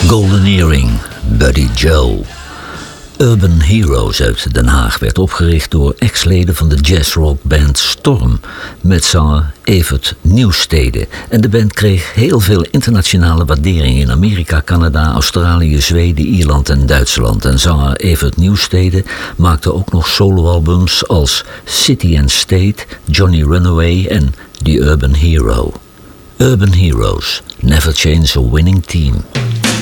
Golden Earring, Buddy Joe. Urban Heroes uit Den Haag werd opgericht door ex-leden van de jazzrockband Storm met zanger Evert Nieuwstede. En de band kreeg heel veel internationale waardering in Amerika, Canada, Australië, Zweden, Ierland en Duitsland. En zanger Evert Nieuwstede maakte ook nog soloalbums als City and State, Johnny Runaway en The Urban Hero. Urban Heroes, never change a winning team.